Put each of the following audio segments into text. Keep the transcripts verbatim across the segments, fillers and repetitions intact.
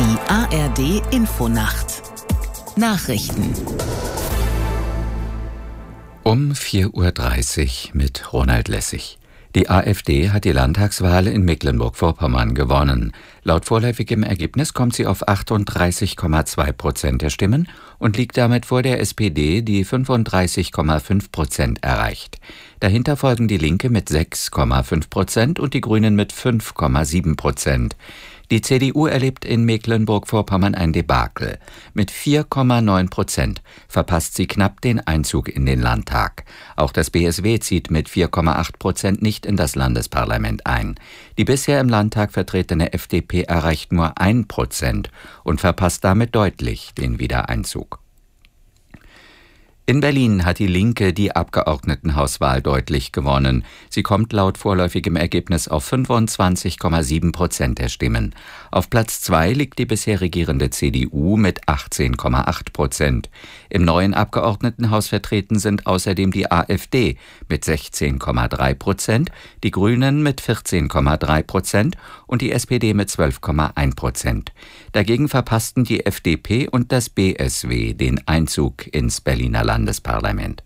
Die A R D Infonacht Nachrichten Um vier Uhr dreißig mit Ronald Lessig. Die AfD hat die Landtagswahl in Mecklenburg-Vorpommern gewonnen. Laut vorläufigem Ergebnis kommt sie auf achtunddreißig Komma zwei Prozent der Stimmen und liegt damit vor der S P D, die fünfunddreißig Komma fünf Prozent erreicht. Dahinter folgen die Linke mit sechs Komma fünf Prozent und die Grünen mit fünf Komma sieben Prozent. Die C D U erlebt in Mecklenburg-Vorpommern ein Debakel. Mit vier Komma neun Prozent verpasst sie knapp den Einzug in den Landtag. Auch das B S W zieht mit vier Komma acht Prozent nicht in das Landesparlament ein. Die bisher im Landtag vertretene F D P erreicht nur ein Prozent und verpasst damit deutlich den Wiedereinzug. In Berlin hat die Linke die Abgeordnetenhauswahl deutlich gewonnen. Sie kommt laut vorläufigem Ergebnis auf fünfundzwanzig Komma sieben Prozent der Stimmen. Auf Platz zwei liegt die bisher regierende C D U mit achtzehn Komma acht Prozent. Im neuen Abgeordnetenhaus vertreten sind außerdem die AfD mit sechzehn Komma drei Prozent, die Grünen mit vierzehn Komma drei Prozent und die S P D mit zwölf Komma eins Prozent. Dagegen verpassten die F D P und das B S W den Einzug ins Berliner Landesparlament.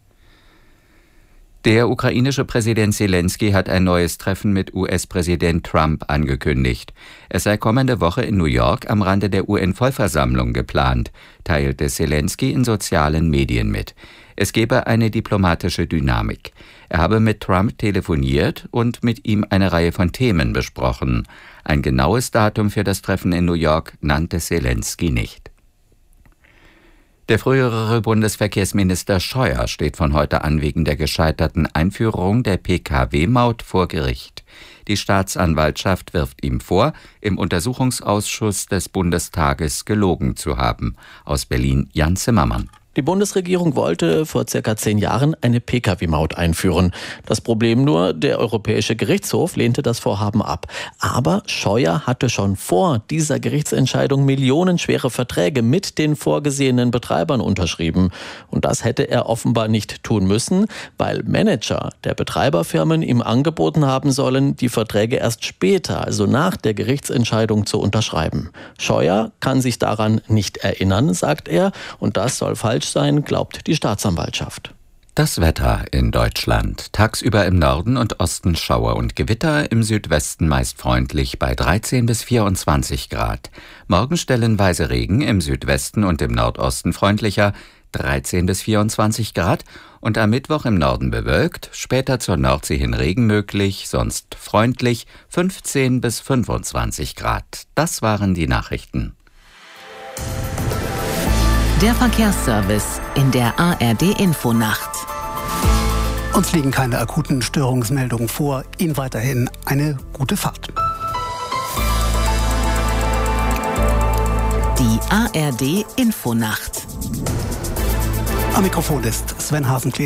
Der ukrainische Präsident Zelensky hat ein neues Treffen mit U S-Präsident Trump angekündigt. Es sei kommende Woche in New York am Rande der U N-Vollversammlung geplant, teilte Zelensky in sozialen Medien mit. Es gebe eine diplomatische Dynamik. Er habe mit Trump telefoniert und mit ihm eine Reihe von Themen besprochen. Ein genaues Datum für das Treffen in New York nannte Zelensky nicht. Der frühere Bundesverkehrsminister Scheuer steht von heute an wegen der gescheiterten Einführung der P K W-Maut vor Gericht. Die Staatsanwaltschaft wirft ihm vor, im Untersuchungsausschuss des Bundestages gelogen zu haben. Aus Berlin Jan Zimmermann. Die Bundesregierung wollte vor circa zehn Jahren eine P K W-Maut einführen. Das Problem nur, der Europäische Gerichtshof lehnte das Vorhaben ab. Aber Scheuer hatte schon vor dieser Gerichtsentscheidung millionenschwere Verträge mit den vorgesehenen Betreibern unterschrieben. Und das hätte er offenbar nicht tun müssen, weil Manager der Betreiberfirmen ihm angeboten haben sollen, die Verträge erst später, also nach der Gerichtsentscheidung, zu unterschreiben. Scheuer kann sich daran nicht erinnern, sagt er, und das soll falsch sein, glaubt die Staatsanwaltschaft. Das Wetter in Deutschland. Tagsüber im Norden und Osten Schauer und Gewitter, im Südwesten meist freundlich bei dreizehn bis vierundzwanzig Grad. Morgen stellenweise Regen, im Südwesten und im Nordosten freundlicher, dreizehn bis vierundzwanzig Grad. Und am Mittwoch im Norden bewölkt, später zur Nordsee hin Regen möglich, sonst freundlich, fünfzehn bis fünfundzwanzig Grad. Das waren die Nachrichten. Der Verkehrsservice in der A R D Infonacht. Uns liegen keine akuten Störungsmeldungen vor. Ihnen weiterhin eine gute Fahrt. Die A R D Infonacht. Am Mikrofon ist Sven Hasenkleber.